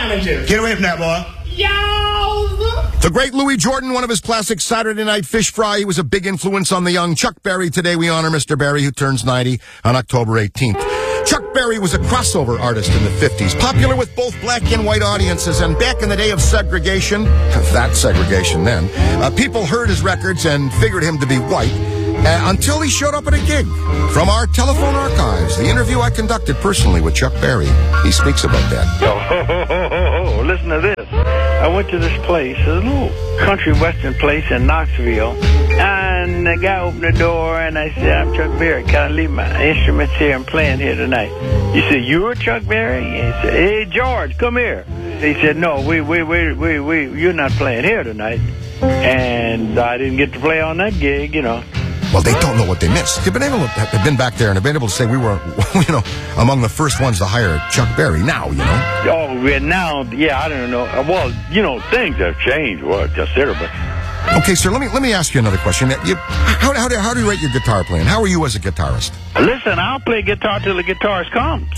damages. Get away from that, boy. The great Louis Jordan, one of his classic Saturday Night Fish Fry. He was a big influence on the young Chuck Berry. Today we honor Mr. Berry, who turns 90 on October 18th. Chuck Berry was a crossover artist in the 50s, popular with both black and white audiences. And back in the day of segregation, that segregation then, people heard his records and figured him to be white until he showed up at a gig. From our telephone archives, the interview I conducted personally with Chuck Berry, he speaks about that. Listen to this. I went to this place, a little country western place in Knoxville, and the guy opened the door, and I said, I'm Chuck Berry. Can I leave my instruments here? I'm playing here tonight. He said, you're Chuck Berry? And he said, hey, George, come here. He said, no, you're not playing here tonight. And I didn't get to play on that gig, you know. Well, they don't know what they missed. They've been back there and have been able to say we were, among the first ones to hire Chuck Berry now, Oh, now, yeah, I don't know. Well, things have changed, considerably. Okay, sir, let me ask you another question. How do you rate your guitar playing? How are you as a guitarist? Listen, I'll play guitar till the guitarist comes.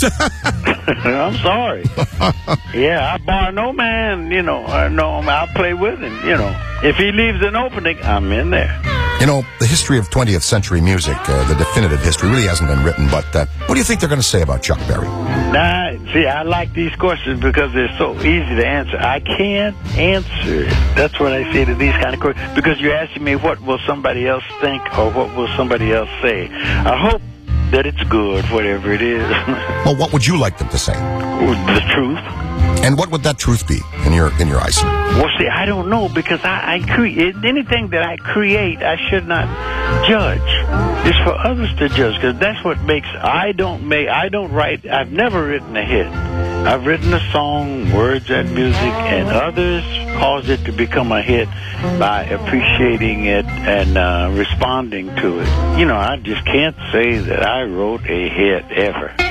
I'm sorry. Yeah, I bar no man, I'll play with him, If he leaves an opening, I'm in there. The history of 20th century music, the definitive history, really hasn't been written, but what do you think they're going to say about Chuck Berry? See, I like these questions because they're so easy to answer. I can't answer it. That's what I say to these kind of questions, because you're asking me what will somebody else think or what will somebody else say. I hope that it's good, whatever it is. Well, what would you like them to say? The truth. And what would that truth be in your eyes? Well, see, I don't know, because I create anything that I create. I should not judge. It's for others to judge, because that's what makes. I don't write. I've never written a hit. I've written a song, words and music, and others cause it to become a hit by appreciating it and responding to it. I just can't say that I wrote a hit ever.